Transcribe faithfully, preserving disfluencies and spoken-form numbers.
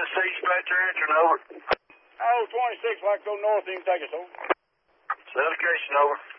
dispatcher answering, over. Oh, twenty-six, like go north, you can take us over. Dedication, over.